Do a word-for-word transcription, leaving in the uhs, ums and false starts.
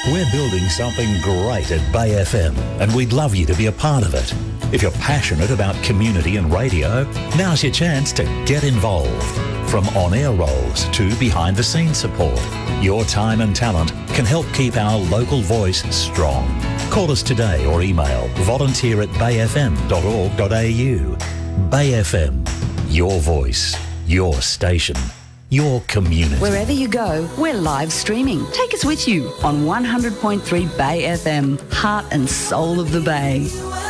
We're building something great at Bay F M, and we'd love you to be a part of it. If you're passionate about community and radio, now's your chance to get involved. From on-air roles to behind-the-scenes support, your time and talent can help keep our local voice strong. Call us today or email volunteer at bay f m dot org dot a u. Bay F M, your voice, your station, your community. Wherever you go, we're live streaming. Take us with you on one hundred point three Bay F M, heart and soul of the Bay.